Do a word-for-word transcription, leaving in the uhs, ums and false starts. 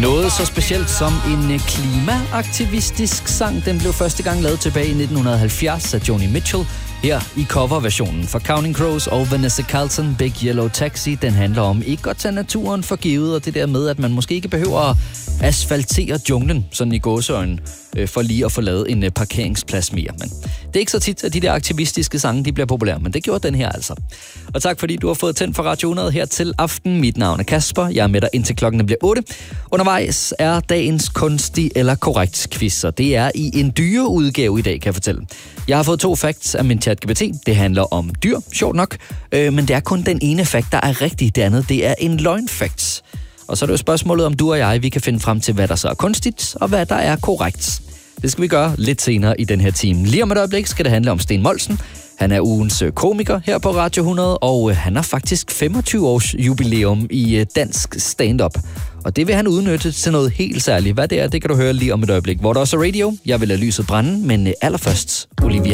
Noget så specielt som en klimaaktivistisk sang. Den blev første gang lavet tilbage i nitten halvfjerds af Joni Mitchell. Her i coverversionen for Counting Crows og Vanessa Carlton, Big Yellow Taxi. Den handler om ikke at tage naturen for givet, og det der med, at man måske ikke behøver at asfaltere junglen, sådan i gåseøjne, for lige at få lavet en parkeringsplads mere. Men det er ikke så tit, at de der aktivistiske sange, de bliver populære, men det gjorde den her altså. Og tak fordi du har fået tændt for Radio hundrede her til aften. Mit navn er Kasper. Jeg er med dig indtil klokken bliver otte. Undervejs er dagens kunstig eller korrekt quiz, og det er i en dyre udgave i dag, kan jeg fortælle. Jeg har fået to facts af min ChatGPT. Det handler om dyr, sjovt nok, øh, men det er kun den ene fact, der er rigtig. Det andet, det er en løgnfact. Og så er det jo spørgsmålet, om du og jeg, vi kan finde frem til, hvad der så er kunstigt, og hvad der er korrekt. Det skal vi gøre lidt senere i den her time. Lige om et øjeblik skal det handle om Sten Moltzen. Han er ugens komiker her på Radio hundrede, og han har faktisk femogtyve års jubilæum i dansk stand-up. Og det vil han udnytte til noget helt særligt. Hvad det er, det kan du høre lige om et øjeblik. Hvor der også er radio. Jeg vil lade lyset brænde, men allerførst Olivia.